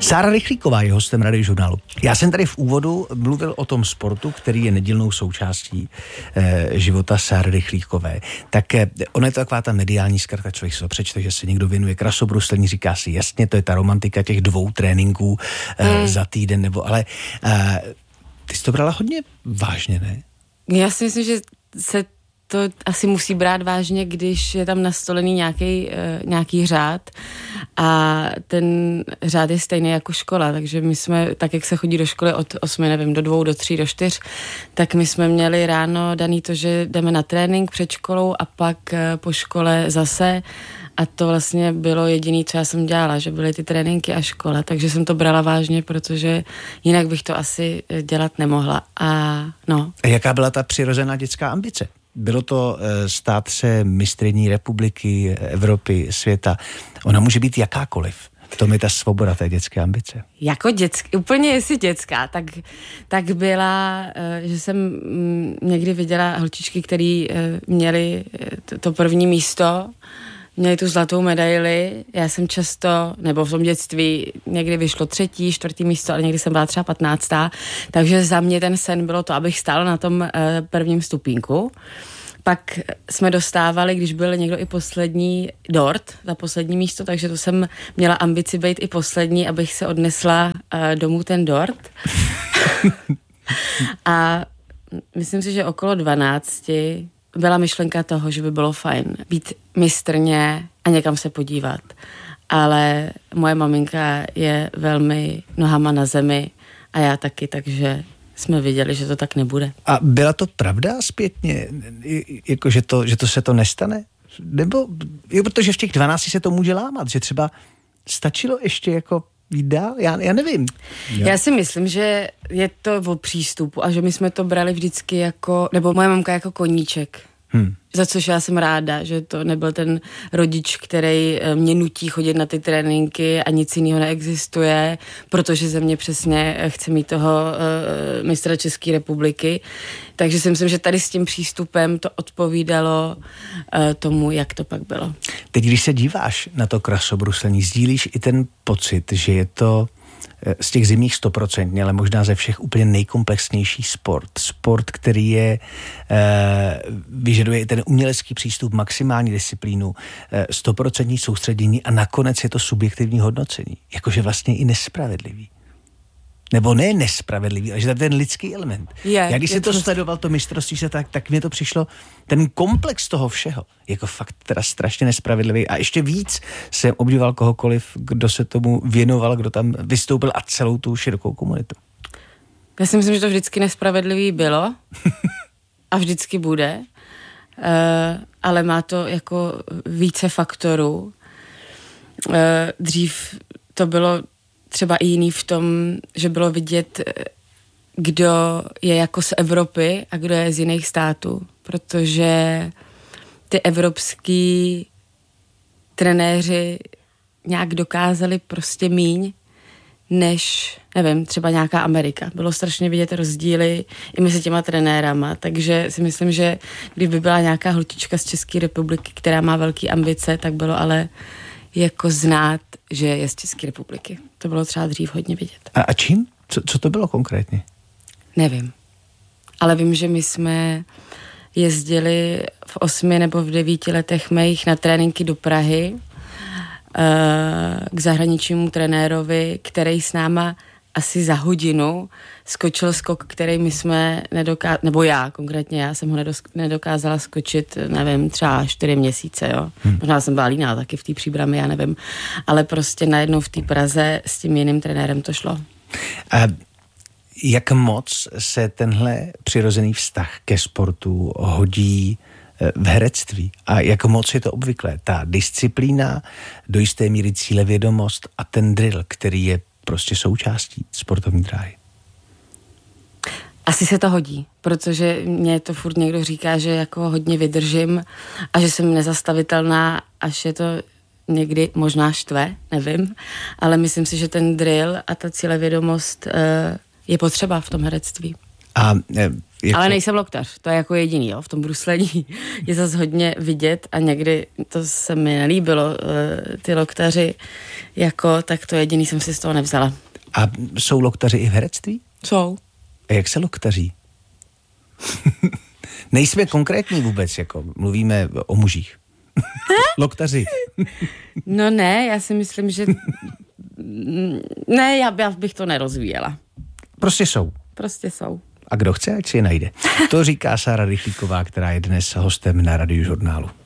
Sára Rychlíková je hostem Radiožurnálu. Já jsem tady v úvodu mluvil o tom sportu, který je nedílnou součástí života Sáry Rychlíkové. Tak ona je to taková ta mediální zkratka, člověk si to přečte, že se někdo věnuje krasobruslení, říká si jasně, to je ta romantika těch 2 tréninků za týden, nebo ale ty jsi to brala hodně vážně, ne? Já si myslím, že se to asi musí brát vážně, když je tam nastolený nějaký řád a ten řád je stejný jako škola, takže my jsme, tak jak se chodí do školy od 8, nevím, do 2, do 3, do 4, tak my jsme měli ráno daný to, že jdeme na trénink před školou a pak po škole zase a to vlastně bylo jediné, co já jsem dělala, že byly ty tréninky a škola, takže jsem to brala vážně, protože jinak bych to asi dělat nemohla. A jaká byla ta přirozená dětská ambice? Bylo to stát se mistryní republiky, Evropy, světa. Ona může být jakákoliv. V tom je ta svoboda té dětské ambice. Jako úplně jestli dětská, tak byla, že jsem někdy viděla holčičky, které měly to první místo, měli tu zlatou medaili, já jsem často, nebo v tom dětství někdy vyšlo 3., 4. místo, ale někdy jsem byla třeba 15. Takže za mě ten sen bylo to, abych stála na tom prvním stupínku. Pak jsme dostávali, když byl někdo i poslední dort, za poslední místo, takže to jsem měla ambici být i poslední, abych se odnesla domů ten dort. A myslím si, že okolo 12 byla myšlenka toho, že by bylo fajn být mistrně a někam se podívat. Ale moje maminka je velmi nohama na zemi a já taky, takže jsme viděli, že to tak nebude. A byla to pravda zpětně? Jako, že to se to nestane? Nebo, protože v těch 12 se to může lámat, že třeba stačilo ještě jako jít dál? Já nevím. Já si myslím, že je to o přístupu a že my jsme to brali vždycky jako, nebo moje mamka jako koníček. Za což já jsem ráda, že to nebyl ten rodič, který mě nutí chodit na ty tréninky a nic jiného neexistuje, protože ze mě přesně chce mít toho mistra České republiky. Takže si myslím, že tady s tím přístupem to odpovídalo tomu, jak to pak bylo. Teď, když se díváš na to krasobruslení, sdílíš i ten pocit, že je to z těch zimních 100%, ale možná ze všech úplně nejkomplexnější sport. Sport, který vyžaduje i ten umělecký přístup, maximální disciplínu, 100% soustředění a nakonec je to subjektivní hodnocení. Jakože vlastně i nespravedlivý. Nebo ne nespravedlivý, ale že tam ten lidský element. Já když se to sledoval, to mistrovství se tak mně to přišlo, ten komplex toho všeho, jako fakt teda strašně nespravedlivý a ještě víc jsem obdivoval kohokoliv, kdo se tomu věnoval, kdo tam vystoupil a celou tu širokou komunitu. Já si myslím, že to vždycky nespravedlivý bylo a vždycky bude, ale má to jako více faktorů. Dřív to bylo třeba i jiný v tom, že bylo vidět, kdo je jako z Evropy a kdo je z jiných států, protože ty evropský trenéři nějak dokázali prostě míň, než, nevím, třeba nějaká Amerika. Bylo strašně vidět rozdíly i mezi těma trenérama, takže si myslím, že kdyby byla nějaká holčička z České republiky, která má velké ambice, tak bylo ale jako znát, že je z České republiky. To bylo třeba dřív hodně vidět. A čím? Co to bylo konkrétně? Nevím. Ale vím, že my jsme jezdili v 8 nebo v 9 letech mých na tréninky do Prahy k zahraničnímu trenérovi, který s náma asi za hodinu skočil skok, který my jsme nedokázali, nebo já, konkrétně já jsem ho nedokázala skočit, nevím, třeba 4 měsíce, jo. Možná jsem byla líná taky v té Příbrami, já nevím. Ale prostě najednou v té Praze s tím jiným trenérem to šlo. A jak moc se tenhle přirozený vztah ke sportu hodí v herectví? A jak moc je to obvyklé? Ta disciplína, do jisté míry cílevědomost a ten drill, který je prostě součástí sportovní dráhy. Asi se to hodí, protože mě to furt někdo říká, že jako hodně vydržím a že jsem nezastavitelná, až je to někdy možná štve, nevím, ale myslím si, že ten drill a ta cílevědomost je potřeba v tom herectví. A Ale nejsem loktař, to je jako jediný, jo. V tom bruslení je zase hodně vidět a někdy to se mi nelíbilo, ty loktaři, jako, tak to jediný jsem si z toho nevzala. A jsou loktaři i v herectví? Jsou. A jak se loktaří? Nejsme konkrétní vůbec, jako mluvíme o mužích. Loktaři. No ne, já si myslím, že... Ne, já bych to nerozvíjela. Prostě jsou. Prostě jsou. A kdo chce, ať si je najde. To říká Sára Rychlíková, která je dnes hostem na Radiožurnálu.